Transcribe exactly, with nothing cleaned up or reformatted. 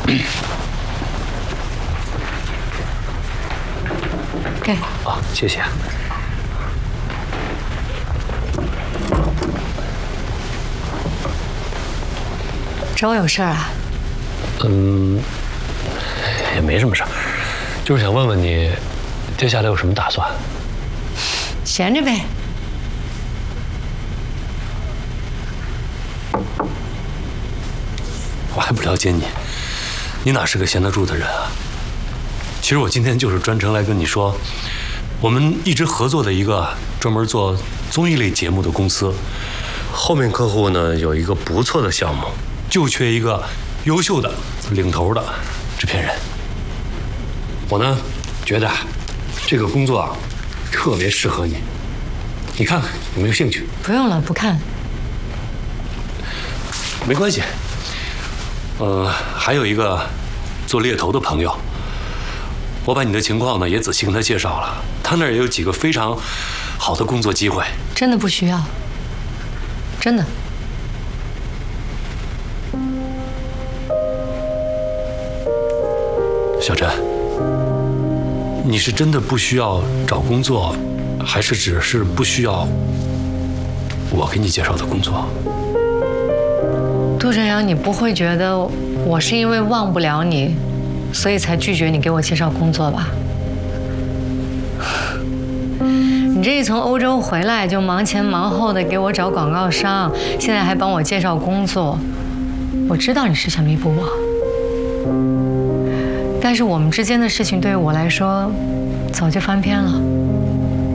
给。 啊，谢谢。 找我有事儿啊？ 嗯，也没什么事儿，就是想问问你，接下来有什么打算？ 闲着呗。 我还不了解你，你哪是个闲得住的人啊？其实我今天就是专程来跟你说，我们一直合作的一个专门做综艺类节目的公司，后面客户呢有一个不错的项目，就缺一个优秀的领头的制片人。我呢觉得这个工作啊特别适合你，你看看有没有兴趣？ 不用了，不看。 没关系。呃，还有一个做猎头的朋友，我把你的情况呢也仔细跟他介绍了，他那儿也有几个非常好的工作机会。 真的不需要，真的。 小陈，你是真的不需要找工作，还是只是不需要我给你介绍的工作？ 杜正阳，你不会觉得我是因为忘不了你，所以才拒绝你给我介绍工作吧？你这一从欧洲回来就忙前忙后的给我找广告商，现在还帮我介绍工作，我知道你是想弥补我，但是我们之间的事情对于我来说早就翻篇了。